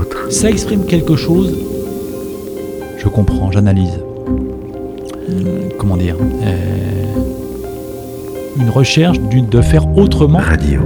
autre. Ça exprime quelque chose. Je comprends, j'analyse. Comment dire une recherche de faire autrement. Radio.